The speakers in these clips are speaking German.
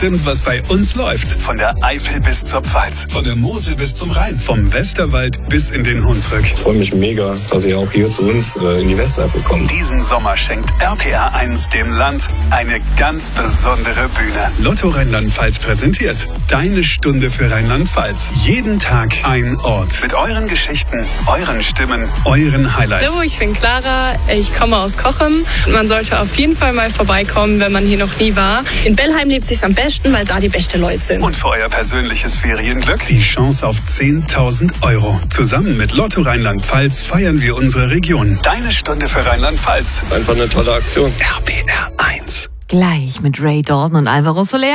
bestimmt, was bei uns läuft. Von der Eifel bis zur Pfalz, von der Mosel bis zum Rhein, vom Westerwald bis in den Hunsrück. Ich freue mich mega, dass ihr auch hier zu uns in die Westeifel kommt. Diesen Sommer schenkt RPR 1 dem Land eine ganz besondere Bühne. Lotto Rheinland-Pfalz präsentiert Deine Stunde für Rheinland-Pfalz. Jeden Tag ein Ort. Mit euren Geschichten, euren Stimmen, euren Highlights. Hallo, ich bin Clara, ich komme aus Cochem. Man sollte auf jeden Fall mal vorbeikommen, wenn man hier noch nie war. In Bellheim lebt es sich am besten, weil da die besten Leute sind. Und für euer persönliches Ferienglück die Chance auf 10.000 €. Zusammen mit Lotto Rheinland-Pfalz feiern wir unsere Region. Deine Stunde für Rheinland-Pfalz. Einfach eine tolle Aktion. RPR 1. Gleich mit Ray Dalton und Alvaro Soler.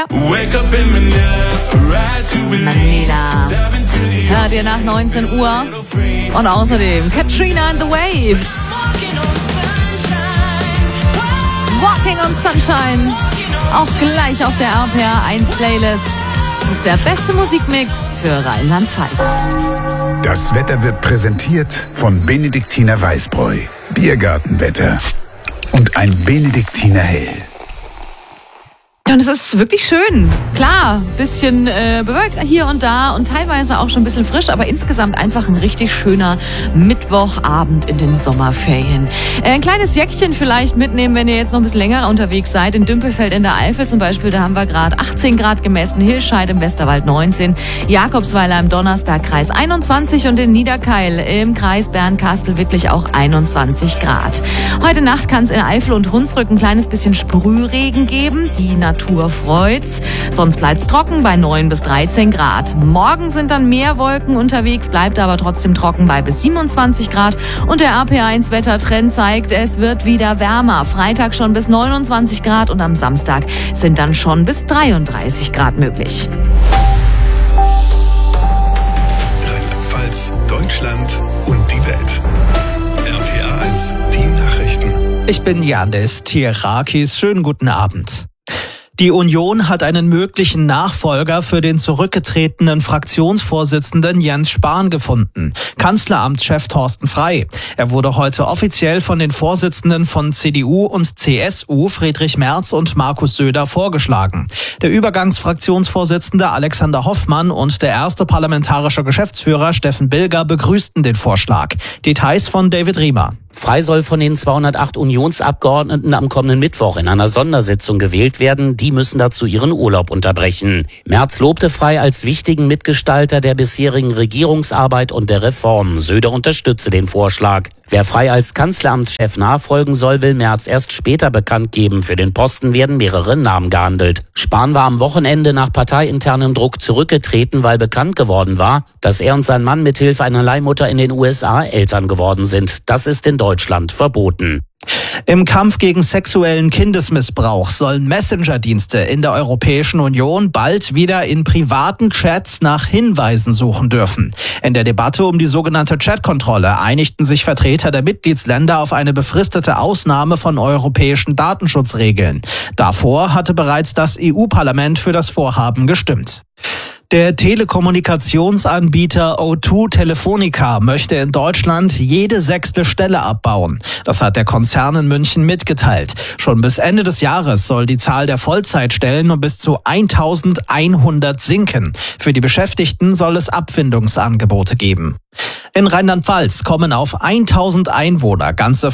Manila. Hört ihr nach 19 Uhr. Und außerdem Katrina and the Waves. Walking on Sunshine. Auch gleich auf der RPR 1 Playlist. Das ist der beste Musikmix für Rheinland-Pfalz. Das Wetter wird präsentiert von Benediktiner Weißbräu. Biergartenwetter. Und ein Benediktiner Hell. Und es ist wirklich schön. Klar, bisschen bewölkt hier und da und teilweise auch schon ein bisschen frisch, aber insgesamt einfach ein richtig schöner Mittwochabend in den Sommerferien. Ein kleines Jäckchen vielleicht mitnehmen, wenn ihr jetzt noch ein bisschen länger unterwegs seid. In Dümpelfeld in der Eifel zum Beispiel, da haben wir gerade 18 Grad gemessen, Hilscheid im Westerwald 19, Jakobsweiler im Donnersbergkreis 21 und in Niederkeil im Kreis Bernkastel-Wittlich auch 21 Grad. Heute Nacht kann es in Eifel und Hunsrück ein kleines bisschen Sprühregen geben. Die Natur freut's. Sonst bleibt's trocken bei 9 bis 13 Grad. Morgen sind dann mehr Wolken unterwegs, bleibt aber trotzdem trocken bei bis 27 Grad. Und der RPR1 Wettertrend zeigt, es wird wieder wärmer. Freitag schon bis 29 Grad und am Samstag sind dann schon bis 33 Grad möglich. Rheinland-Pfalz, Deutschland und die Welt. RPR 1, die Nachrichten. Ich bin Janis Tierakis. Schönen guten Abend. Die Union hat einen möglichen Nachfolger für den zurückgetretenen Fraktionsvorsitzenden Jens Spahn gefunden. Kanzleramtschef Thorsten Frey. Er wurde heute offiziell von den Vorsitzenden von CDU und CSU Friedrich Merz und Markus Söder vorgeschlagen. Der Übergangsfraktionsvorsitzende Alexander Hoffmann und der erste parlamentarische Geschäftsführer Steffen Bilger begrüßten den Vorschlag. Details von David Riemer. Frey soll von den 208 Unionsabgeordneten am kommenden Mittwoch in einer Sondersitzung gewählt werden. Die müssen dazu ihren Urlaub unterbrechen. Merz lobte Frey als wichtigen Mitgestalter der bisherigen Regierungsarbeit und der Reformen. Söder unterstütze den Vorschlag. Wer Frey als Kanzleramtschef nachfolgen soll, will Merz erst später bekannt geben. Für den Posten werden mehrere Namen gehandelt. Spahn war am Wochenende nach parteiinternem Druck zurückgetreten, weil bekannt geworden war, dass er und sein Mann mithilfe einer Leihmutter in den USA Eltern geworden sind. Das ist in Deutschland verboten. Im Kampf gegen sexuellen Kindesmissbrauch sollen Messenger-Dienste in der Europäischen Union bald wieder in privaten Chats nach Hinweisen suchen dürfen. In der Debatte um die sogenannte Chatkontrolle einigten sich Vertreter der Mitgliedsländer auf eine befristete Ausnahme von europäischen Datenschutzregeln. Davor hatte bereits das EU-Parlament für das Vorhaben gestimmt. Der Telekommunikationsanbieter O2 Telefonica möchte in Deutschland jede 6. Stelle abbauen. Das hat der Konzern in München mitgeteilt. Schon bis Ende des Jahres soll die Zahl der Vollzeitstellen um bis zu 1100 sinken. Für die Beschäftigten soll es Abfindungsangebote geben. In Rheinland-Pfalz kommen auf 1000 Einwohner ganze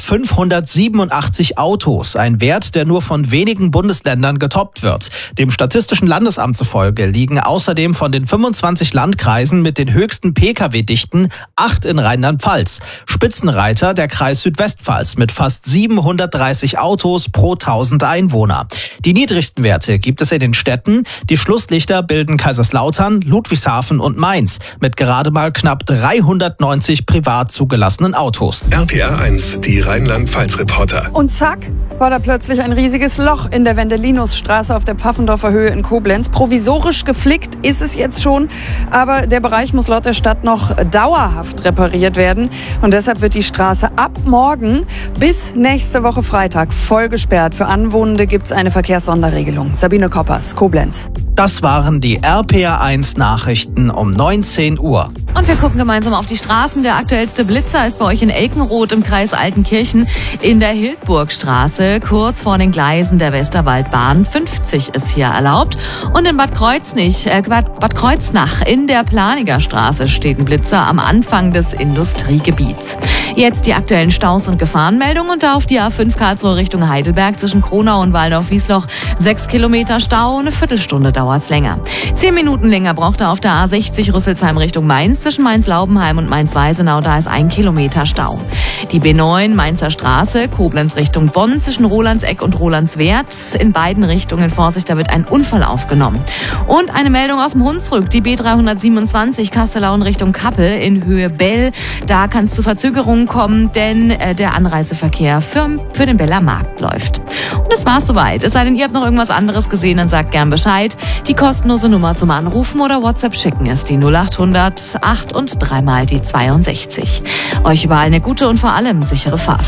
587 Autos, ein Wert, der nur von wenigen Bundesländern getoppt wird. Dem Statistischen Landesamt zufolge liegen außerdem von den 25 Landkreisen mit den höchsten Pkw-Dichten 8 in Rheinland-Pfalz. Spitzenreiter der Kreis Südwestpfalz mit fast 730 Autos pro 1000 Einwohner. Die niedrigsten Werte gibt es in den Städten. Die Schlusslichter bilden Kaiserslautern, Ludwigshafen und Mainz mit gerade mal knapp 390 privat zugelassenen Autos. RPR 1, die Rheinland-Pfalz-Reporter. Und zack, war da plötzlich ein riesiges Loch in der Wendelinusstraße auf der Pfaffendorfer Höhe in Koblenz. Provisorisch geflickt ist es jetzt schon, aber der Bereich muss laut der Stadt noch dauerhaft repariert werden. Und deshalb wird die Straße ab morgen bis nächste Woche Freitag voll gesperrt. Für Anwohnende gibt es eine Verkehrssonderregelung. Sabine Koppers, Koblenz. Das waren die RPR1 Nachrichten um 19 Uhr. Und wir gucken gemeinsam auf die Straßen. Der aktuellste Blitzer ist bei euch in Elkenroth im Kreis Altenkirchen in der Hildburgstraße, kurz vor den Gleisen der Westerwaldbahn. 50 ist hier erlaubt. Und in Bad Kreuznach in der Planiger Straße steht ein Blitzer am Anfang des Industriegebiets. Jetzt die aktuellen Staus und Gefahrenmeldungen und da auf die A5 Karlsruhe Richtung Heidelberg zwischen Kronau und Waldorf-Wiesloch 6 Kilometer Stau, eine Viertelstunde dauert's länger. 10 Minuten länger braucht er auf der A60 Rüsselsheim Richtung Mainz zwischen Mainz-Laubenheim und Mainz-Weisenau, da ist 1 Kilometer Stau. Die B9 Mainzer Straße, Koblenz Richtung Bonn zwischen Rolandseck und Rolandswerth. In beiden Richtungen Vorsicht, da wird ein Unfall aufgenommen. Und eine Meldung aus dem Hunsrück, die B327 Kastellaun Richtung Kappel in Höhe Bell. Da kann es zu Verzögerungen kommen, denn der Anreiseverkehr für den Beller Markt läuft. Und das war's soweit. Es sei denn, ihr habt noch irgendwas anderes gesehen, dann sagt gern Bescheid. Die kostenlose Nummer zum Anrufen oder WhatsApp schicken ist die 0800 8 und 3 mal die 62. Euch überall eine gute und vor allem sichere Fahrt.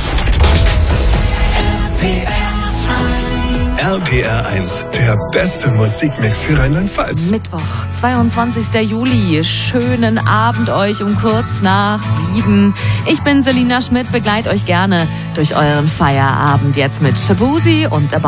RPR1, der beste Musikmix für Rheinland-Pfalz. Mittwoch, 22. Juli. Schönen Abend euch um kurz nach 7. Ich bin Selina Schmidt, begleite euch gerne durch euren Feierabend jetzt mit Shabuzi und